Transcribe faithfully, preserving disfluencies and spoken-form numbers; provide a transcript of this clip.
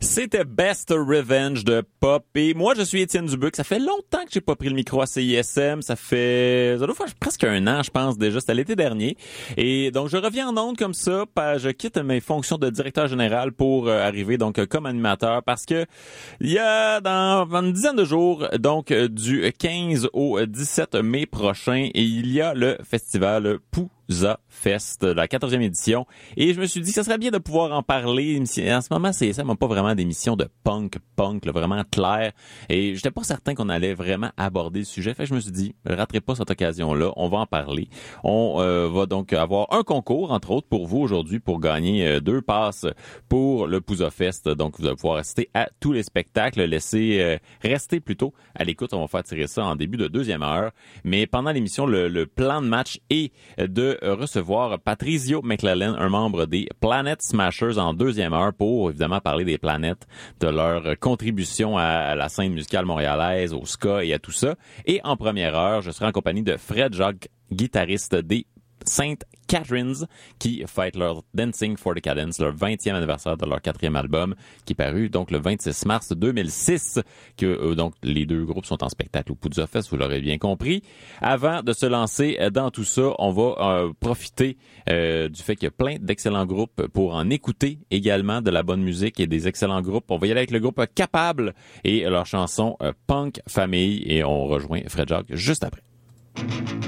C'était Best Revenge de Pop. Et moi, je suis Étienne Dubuc. Ça fait longtemps que j'ai pas pris le micro à C I S M. Ça fait, ça doit faire presque un an, je pense déjà. C'était l'été dernier. Et donc, je reviens en ondes comme ça. Je quitte mes fonctions de directeur général pour euh, arriver donc comme animateur parce que il y a dans une dizaine de jours, donc du quinze au dix-sept mai prochain, et il y a le festival Pouzza Fest, la quatorzième édition. Et je me suis dit que ça serait bien de pouvoir en parler. En ce moment, C S M n'a pas vraiment d'émission de punk, punk, là, vraiment clair. Et j'étais pas certain qu'on allait vraiment aborder le sujet. Fait que je me suis dit, je raterai pas cette occasion-là. On va en parler. On euh, va donc avoir un concours, entre autres, pour vous aujourd'hui, pour gagner euh, deux passes pour le Pouzza Fest. Donc, vous allez pouvoir assister à tous les spectacles. Laissez, euh, rester plutôt à l'écoute. On va faire tirer ça en début de deuxième heure. Mais pendant l'émission, le, le plan de match est de recevoir Patrizio McClellan, un membre des Planet Smashers, en deuxième heure pour évidemment parler des planètes, de leur contribution à la scène musicale montréalaise, au ska et à tout ça. Et en première heure, je serai en compagnie de Fred Jacques, guitariste des Saint Catharines, qui fête leur Dancing for Decadence, leur vingtième anniversaire de leur quatrième album, qui est paru donc le vingt-six mars deux mille six, que euh, donc les deux groupes sont en spectacle au Pouzza Fest, vous l'aurez bien compris. Avant de se lancer dans tout ça, on va euh, profiter euh, du fait qu'il y a plein d'excellents groupes pour en écouter également de la bonne musique et des excellents groupes. On va y aller avec le groupe Capable et leur chanson euh, Punk Famille, et on rejoint Fred Jacques juste après.